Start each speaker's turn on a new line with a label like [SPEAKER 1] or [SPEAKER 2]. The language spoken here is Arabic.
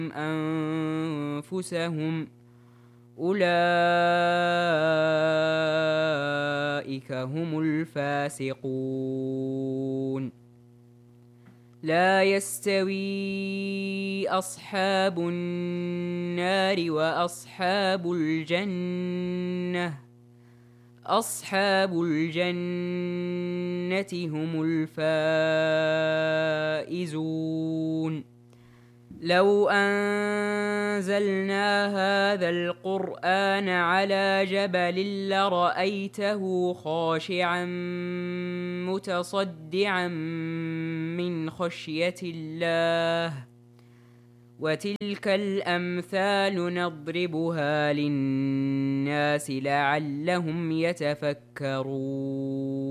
[SPEAKER 1] أنفسهم أولئك هم الفاسقون. لا يستوي أصحاب النار وأصحاب الجنة أصحاب الجنة هم الفائزون. لو أنزلنا هذا القرآن على جبل لرأيته خاشعا متصدعا من خشية الله. وتلك الأمثال نضربها للناس لعلهم يتفكرون.